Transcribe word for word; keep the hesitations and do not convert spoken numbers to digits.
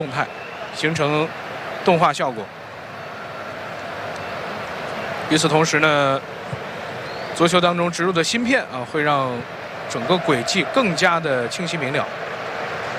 动态，形成动画效果。与此同时呢，足球当中植入的芯片啊，会让整个轨迹更加的清晰明了。